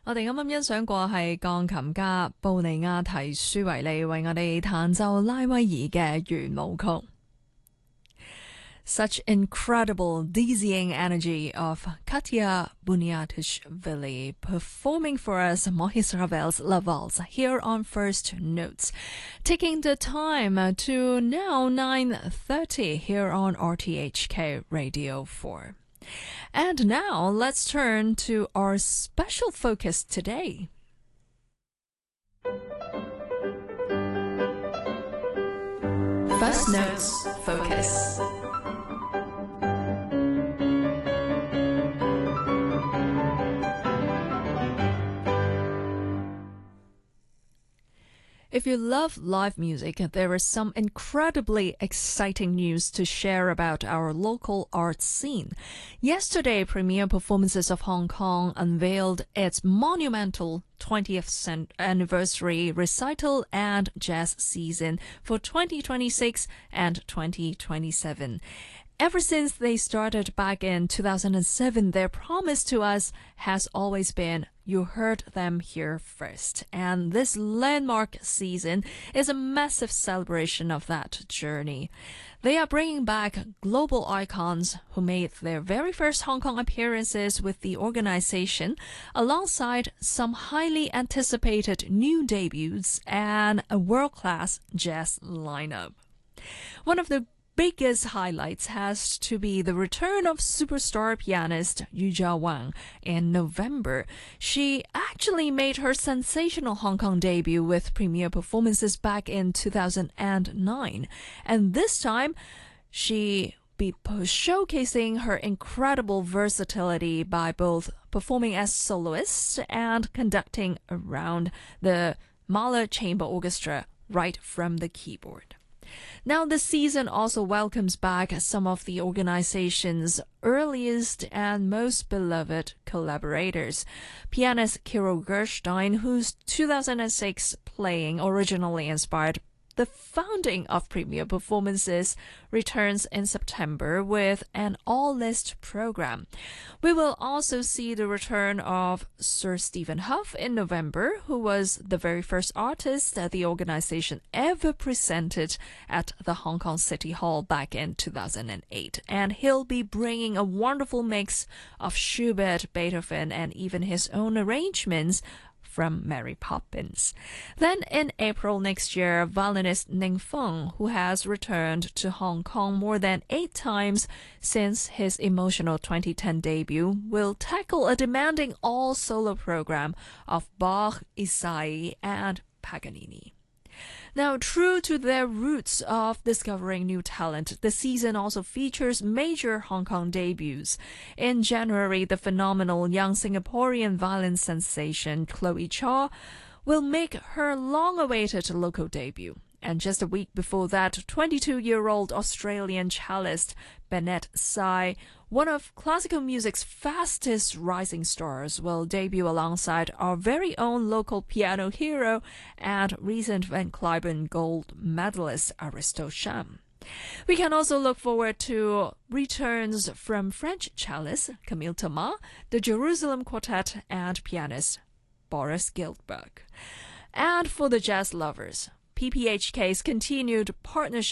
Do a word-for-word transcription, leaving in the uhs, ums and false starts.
我哋啱啱欣賞過係鋼琴家布尼亞提舒維利為我哋彈奏拉威爾嘅圓舞曲。Such incredible, dizzying energy of Katia Buniatishvili performing for us Maurice Ravel's La Valse here on First Notes. Taking the time to now nine thirty here on R T H K Radio four. And now let's turn to our special focus today. First Notes Focus. If you love live music, there is some incredibly exciting news to share about our local art scene. Yesterday, Premier Performances of Hong Kong unveiled its monumental twentieth anniversary recital and jazz season for twenty twenty-six and twenty twenty-seven. Ever since they started back in two thousand seven, their promise to us has always been, you heard them here first. And this landmark season is a massive celebration of that journey. They are bringing back global icons who made their very first Hong Kong appearances with the organization, alongside some highly anticipated new debuts and a world-class jazz lineup. One of the biggest highlights has to be the return of superstar pianist Yu Zhao Wang in November. She actually made her sensational Hong Kong debut with Premier Performances back in two thousand nine. And this time, she be showcasing her incredible versatility by both performing as soloist and conducting around the Mahler Chamber Orchestra right from the keyboard. Now, the season also welcomes back some of the organization's earliest and most beloved collaborators. Pianist Kirill Gerstein, whose two thousand six playing originally inspired the founding of Premier Performances, returns in September with an all-list program. We will also see the return of Sir Stephen Hough in November, who was the very first artist that the organization ever presented at the Hong Kong City Hall back in two thousand eight. And he'll be bringing a wonderful mix of Schubert, Beethoven, and even his own arrangements from Mary Poppins. Then in April next year, violinist Ning Feng, who has returned to Hong Kong more than eight times since his emotional twenty ten debut, will tackle a demanding all-solo program of Bach, Isai, and Paganini. Now, true to their roots of discovering new talent, the season also features major Hong Kong debuts. In January, the phenomenal young Singaporean violin sensation Chloe Chaw will make her long-awaited local debut. And just a week before that, twenty-two-year-old Australian cellist Bennett Tsai, one of classical music's fastest rising stars, will debut alongside our very own local piano hero and recent Van Cliburn Gold medalist Aristo Sham. We can also look forward to returns from French cellist Camille Thomas, the Jerusalem Quartet, and pianist Boris Giltburg. And for the jazz lovers, P P H K's continued partnership